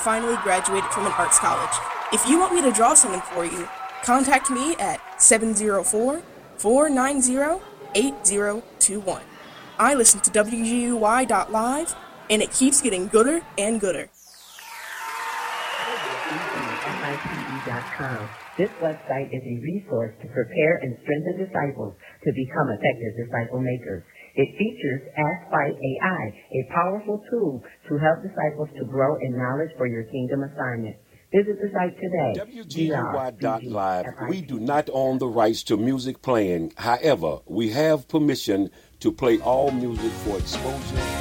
finally graduated from an arts college. If you want me to draw something for you, contact me at 704-490-8021. I listen to WGUY.live, and it keeps getting gooder and gooder. FIPE.com. This website is a resource to prepare and strengthen disciples to become effective disciple makers. It features Ask by AI, a powerful tool to help disciples to grow in knowledge for your kingdom assignment. Visit the site today. WGUY.live. We do not own the rights to music playing. However, we have permission to play all music for exposure.